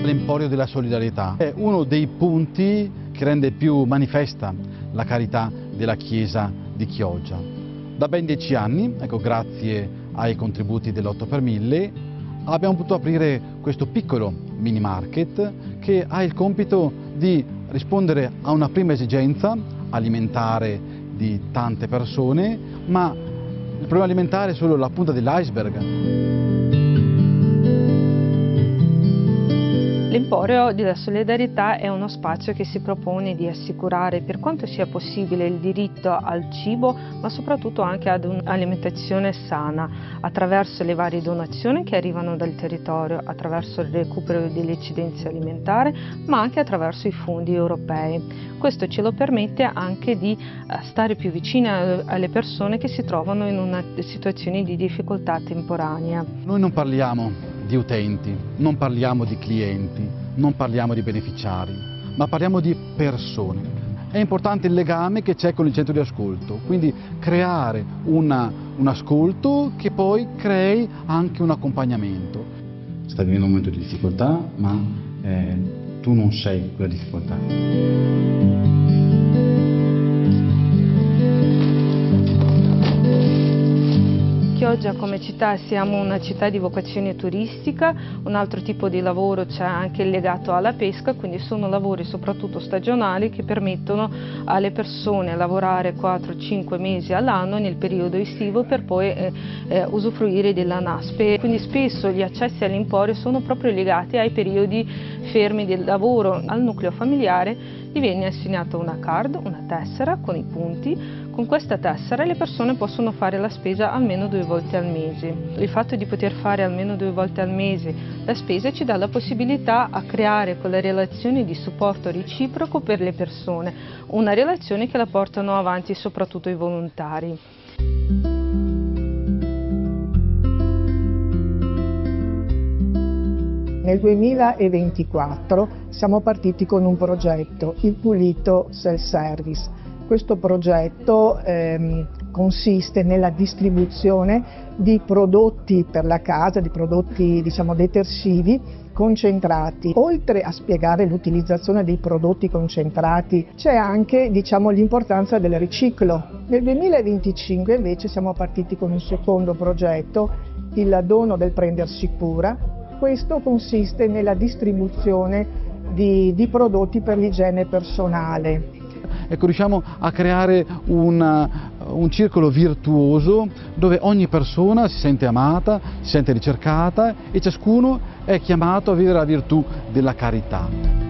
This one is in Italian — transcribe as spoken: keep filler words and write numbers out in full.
l'Emporio della Solidarietà. È uno dei punti che rende più manifesta la carità della Chiesa di Chioggia. Da ben dieci anni, ecco, grazie ai contributi dell'otto per mille, abbiamo potuto aprire questo piccolo mini market che ha il compito di rispondere a una prima esigenza alimentare di tante persone, ma il problema alimentare è solo la punta dell'iceberg. L'Emporio della Solidarietà è uno spazio che si propone di assicurare per quanto sia possibile il diritto al cibo, ma soprattutto anche ad un'alimentazione sana, attraverso le varie donazioni che arrivano dal territorio, attraverso il recupero delle eccedenze alimentari, ma anche attraverso i fondi europei. Questo ce lo permette anche di stare più vicini alle persone che si trovano in una situazione di difficoltà temporanea. Noi non parliamo di utenti, non parliamo di clienti, non parliamo di beneficiari, ma parliamo di persone. È importante il legame che c'è con il centro di ascolto, quindi creare una, un ascolto che poi crei anche un accompagnamento. Stai vivendo un momento di difficoltà, ma eh, tu non sei quella difficoltà. Chioggia come città siamo una città di vocazione turistica, un altro tipo di lavoro c'è anche legato alla pesca, quindi sono lavori soprattutto stagionali che permettono alle persone lavorare quattro cinque mesi all'anno nel periodo estivo per poi eh, eh, usufruire della NASPE. Quindi spesso gli accessi all'Emporio sono proprio legati ai periodi fermi del lavoro. Al nucleo familiare gli viene assegnata una card, una tessera con i punti. Con questa tessera le persone possono fare la spesa almeno due volte al mese. Il fatto di poter fare almeno due volte al mese la spesa ci dà la possibilità a creare quella relazione di supporto reciproco per le persone, una relazione che la portano avanti soprattutto i volontari. Nel duemilaventiquattro siamo partiti con un progetto, il Pulito Self-Service. Questo progetto ehm, consiste nella distribuzione di prodotti per la casa, di prodotti diciamo detersivi concentrati. Oltre a spiegare l'utilizzazione dei prodotti concentrati, c'è anche diciamo, l'importanza del riciclo. Nel duemilaventicinque invece siamo partiti con un secondo progetto, il dono del prendersi cura. Questo consiste nella distribuzione di, di prodotti per l'igiene personale. Ecco, riusciamo a creare un, un circolo virtuoso dove ogni persona si sente amata, si sente ricercata e ciascuno è chiamato a vivere la virtù della carità.